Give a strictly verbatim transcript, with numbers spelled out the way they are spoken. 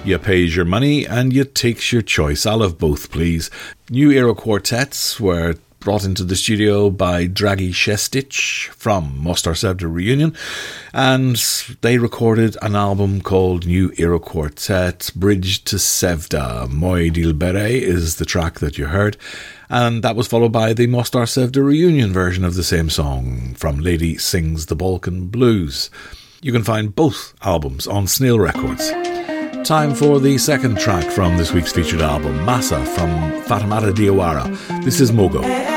You pays your money and you takes your choice. I'll have both, please. New Era Quartets were brought into the studio by Dragi Šestić from Mostar Sevda Reunion, and they recorded an album called New Era Quartet, Bridge to Sevda. Moj Dilbere is the track that you heard, and that was followed by the Mostar Sevda Reunion version of the same song from Lady Sings the Balkan Blues. You can find both albums on Snail Records. Time for the second track from this week's featured album, Massa from Fatoumata Diawara. This is Mogo.